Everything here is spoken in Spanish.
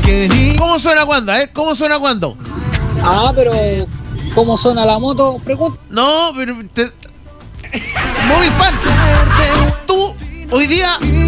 ¿Cómo suena cuando? ¿Cómo suena cuando? Pero ¿cómo suena la moto? Pregunta. No, pero Móvil Pan, tú hoy día